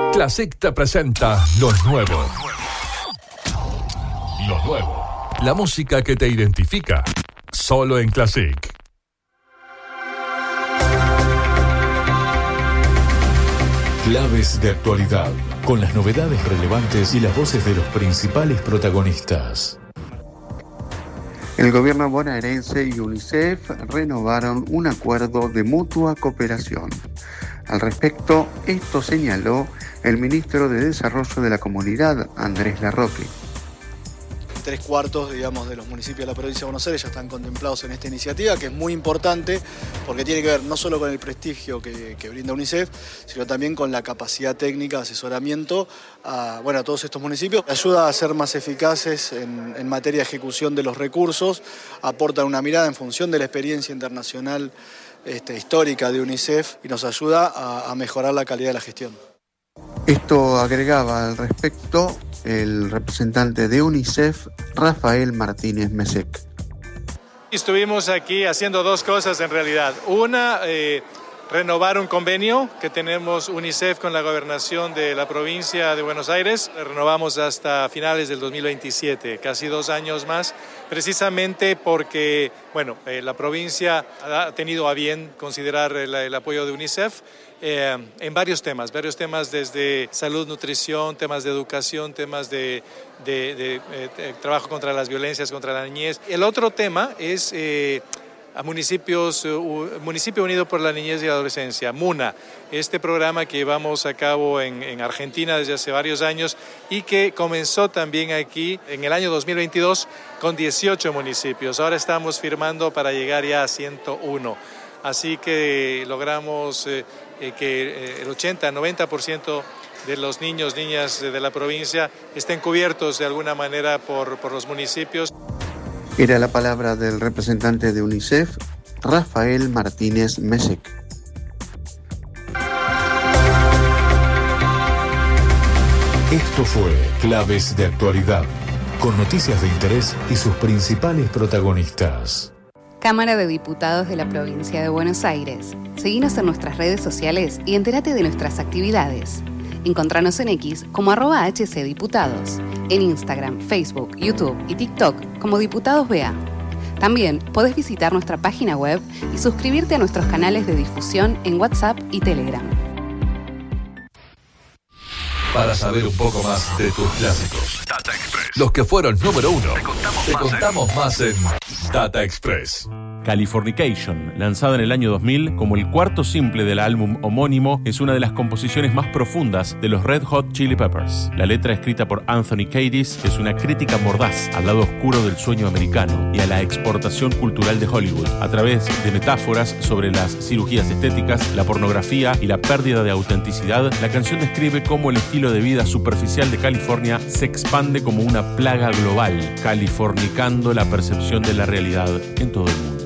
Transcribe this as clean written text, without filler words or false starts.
Classic te presenta lo nuevo. Lo nuevo. La música que te identifica. Solo en Classic. Claves de actualidad. Con las novedades relevantes y las voces de los principales protagonistas. El gobierno bonaerense y UNICEF renovaron un acuerdo de mutua cooperación. Al respecto, esto señaló el ministro de Desarrollo de la Comunidad, Andrés Larroque. 3/4, de los municipios de la provincia de Buenos Aires ya están contemplados en esta iniciativa, que es muy importante porque tiene que ver no solo con el prestigio que brinda UNICEF, sino también con la capacidad técnica de asesoramiento a todos estos municipios. Ayuda a ser más eficaces en materia de ejecución de los recursos, aportan una mirada en función de la experiencia internacional histórica de UNICEF y nos ayuda a mejorar la calidad de la gestión. Esto agregaba al respecto el representante de UNICEF, Rafael Martínez Mesec. Estuvimos aquí haciendo dos cosas en realidad. Una, renovar un convenio que tenemos UNICEF con la gobernación de la provincia de Buenos Aires. Lo renovamos hasta finales del 2027, casi 2 años más, precisamente porque la provincia ha tenido a bien considerar el apoyo de UNICEF en varios temas desde salud, nutrición, temas de educación, temas de trabajo contra las violencias contra la niñez. El otro tema es a Municipio Unido por la Niñez y la Adolescencia, MUNA, este programa que llevamos a cabo en Argentina desde hace varios años y que comenzó también aquí en el año 2022 con 18 municipios. Ahora estamos firmando para llegar ya a 101. Así que logramos que el 80-90% de los niños, niñas de la provincia estén cubiertos de alguna manera por los municipios. Era la palabra del representante de UNICEF, Rafael Martínez Mesec. Esto fue Claves de Actualidad, con noticias de interés y sus principales protagonistas. Cámara de Diputados de la Provincia de Buenos Aires. Seguinos en nuestras redes sociales y entérate de nuestras actividades. Encontranos en X como @HCDiputados, en Instagram, Facebook, YouTube y TikTok como Diputados BA. También podés visitar nuestra página web y suscribirte a nuestros canales de difusión en WhatsApp y Telegram. Para saber un poco más de tus clásicos, Data Express. Los que fueron número 1, te contamos más en Data Express. Californication, lanzada en el año 2000 como el cuarto simple del álbum homónimo, es una de las composiciones más profundas de los Red Hot Chili Peppers. La letra, escrita por Anthony Kiedis, es una crítica mordaz al lado oscuro del sueño americano y a la exportación cultural de Hollywood, a través de metáforas sobre las cirugías estéticas, la pornografía y la pérdida de autenticidad. La canción describe cómo el estilo de vida superficial de California se expande como una plaga global, californicando la percepción de la realidad en todo el mundo.